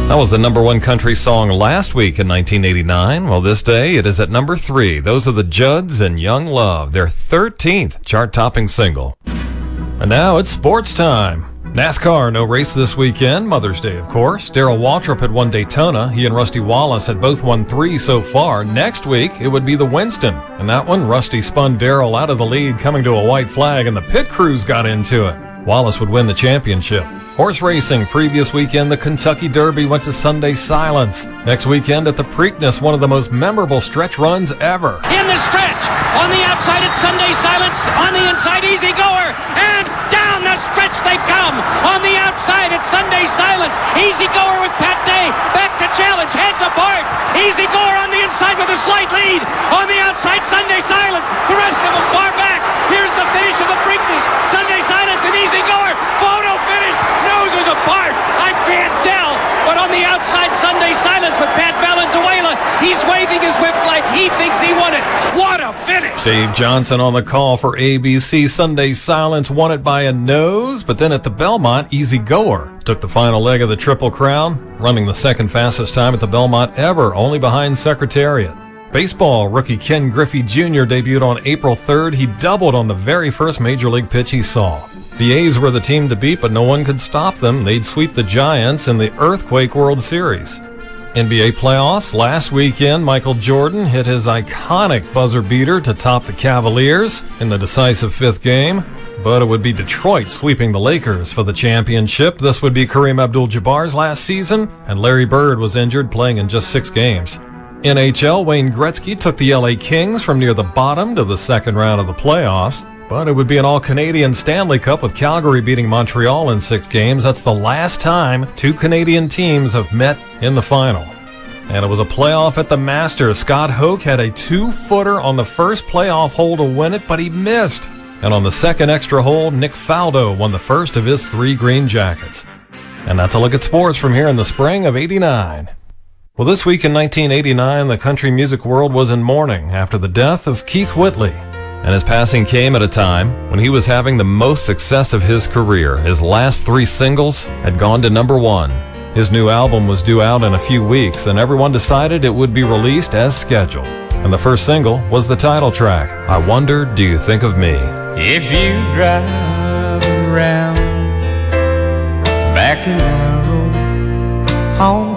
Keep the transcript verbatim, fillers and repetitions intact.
That was the number one country song last week in nineteen eighty-nine. Well, this day it is at number three. Those are the Judds and Young Love, their thirteenth chart-topping single. And now it's sports time. NASCAR, no race this weekend. Mother's Day, of course. Darrell Waltrip had won Daytona. He and Rusty Wallace had both won three so far. Next week, it would be the Winston. And that one, Rusty spun Darrell out of the lead, coming to a white flag, and the pit crews got into it. Wallace would win the championship. Horse racing, previous weekend, the Kentucky Derby went to Sunday silence. Next weekend at the Preakness, one of the most memorable stretch runs ever. In the stretch, on the outside it's Sunday silence, on the inside Easy Goer, and down the stretch they come. On the outside it's Sunday silence, Easy Goer with Pat Day, back to challenge, heads apart. Easy Goer on the inside with a slight lead. On the outside Sunday silence, the rest of them far back. Here's the finish of the Preakness, Sunday silence and Easy Goer, photo finish. Noses apart, I can't tell, but on the outside Sunday silence with Pat Valenzuela, he's waving his whip like he thinks he won it. What a finish! Dave Johnson on the call for A B C. Sunday silence won it by a nose, but then at the Belmont, Easy Goer took the final leg of the Triple Crown, running the second fastest time at the Belmont ever, only behind Secretariat. Baseball, rookie Ken Griffey Junior debuted on April third. He doubled on the very first major league pitch he saw. The A's were the team to beat, but no one could stop them. They'd sweep the Giants in the Earthquake World Series. N B A playoffs, last weekend, Michael Jordan hit his iconic buzzer beater to top the Cavaliers in the decisive fifth game. But it would be Detroit sweeping the Lakers for the championship. This would be Kareem Abdul-Jabbar's last season, and Larry Bird was injured, playing in just six games. N H L, Wayne Gretzky took the L A Kings from near the bottom to the second round of the playoffs. But it would be an all-Canadian Stanley Cup with Calgary beating Montreal in six games. That's the last time two Canadian teams have met in the final. And it was a playoff at the Masters. Scott Hoke had a two-footer on the first playoff hole to win it, but he missed. And on the second extra hole, Nick Faldo won the first of his three green jackets. And that's a look at sports from here in the spring of eighty-nine. Well, this week in nineteen eighty-nine, the country music world was in mourning after the death of Keith Whitley. And his passing came at a time when he was having the most success of his career. His last three singles had gone to number one. His new album was due out in a few weeks, and everyone decided it would be released as scheduled. And the first single was the title track, I Wonder Do You Think of Me? If you drive around back in our road home